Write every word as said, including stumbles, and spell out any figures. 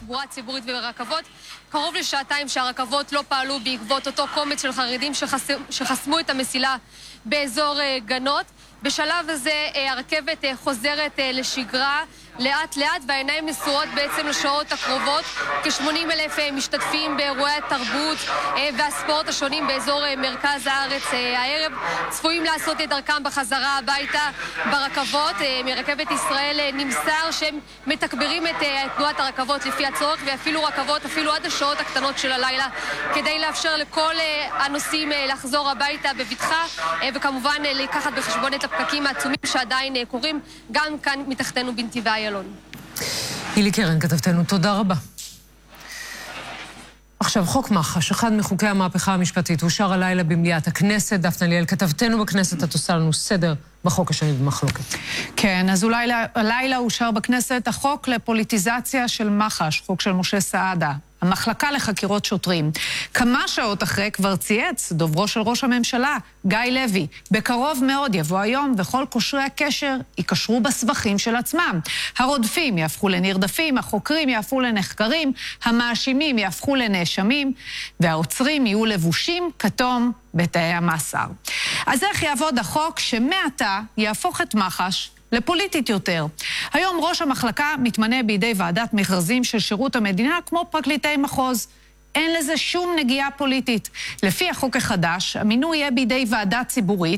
בתחבורה ציבורית וברכבות. קרוב לשעתיים שהרכבות לא פעלו בעקבות אותו קומץ של חרדים שחס... שחסמו את המסילה באזור גנות. בשלב הזה הרכבת חוזרת לשגרה לאט לאט, והעיניים נשואות בעצם לשעות הקרובות. כ-שמונים אלף משתתפים באירועי התרבות והספורט השונים באזור מרכז הארץ הערב צפויים לעשות את דרכם בחזרה הביתה ברכבות. מרכבת ישראל נמסר שהם מתגברים את תנועת הרכבות לפי הצורך, ואפילו רכבות אפילו עד השעות הקטנות של הלילה, כדי לאפשר לכל הנוסעים לחזור הביתה בבטחה, וכמובן לקחת בחשבון את הפקקים העצומים שעדיין קורים גם כאן מתחתנו בנתיבי איילון. הילי קרן, כתבתנו, תודה רבה. עכשיו, חוק מח"ש, אחד מחוקי המהפכה המשפטית, אושר הלילה במליאת הכנסת. דפנה ליאל, כתבתנו בכנסת, את עושה לנו סדר בחוק השני במחלוקת. כן, אז אולי הלילה אושר בכנסת החוק לפוליטיזציה של מח"ש, חוק של משה סעדה, המחלקה לחקירות שוטרים. כמה שעות אחרי כבר צייץ דוברו של ראש הממשלה, גיא לוי, בקרוב מאוד יבוא היום וכל קושרי הקשר יקשרו בסבכים של עצמם. הרודפים יהפכו לנרדפים, החוקרים יהפכו לנחקרים, המאשימים יהפכו לנאשמים, והעוצרים יהיו לבושים כתום בתאי המאסר. אז איך יעבוד החוק שמעתה יהפוך את מח"ש לפוליטית יותר? היום ראש המחלקה מתמנה בידי ועדת מכרזים של שירות המדינה כמו פרקליטי מחוז. אין לזה שום נגיעה פוליטית. לפי החוק החדש, המינוי יהיה בידי ועדה ציבורית